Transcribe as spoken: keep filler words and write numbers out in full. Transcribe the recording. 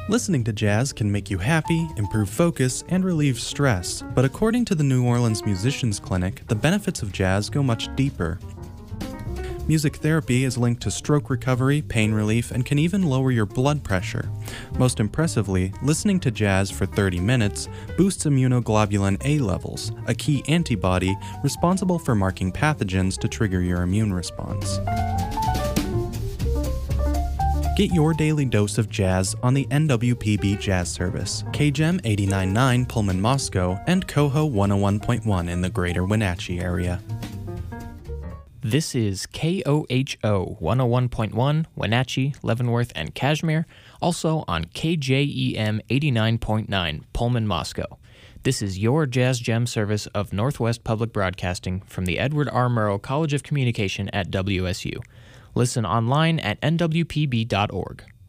Listening to jazz can make you happy, improve focus, and relieve stress, but according to the New Orleans Musicians Clinic, the benefits of jazz go much deeper. Music therapy is linked to stroke recovery, pain relief, and can even lower your blood pressure. Most impressively, listening to jazz for thirty minutes boosts immunoglobulin A levels, a key antibody responsible for marking pathogens to trigger your immune response. Get your daily dose of jazz on the N W P B Jazz Service, K G E M eighty-nine point nine Pullman Moscow, and Coho one oh one point one in the greater Wenatchee area. This is K O H O one oh one point one, Wenatchee, Leavenworth, and Kashmir, also on K J E M eighty-nine point nine, Pullman, Moscow. This is your Jazz Gem service of Northwest Public Broadcasting from the Edward R. Murrow College of Communication at W S U. Listen online at N W P B dot org.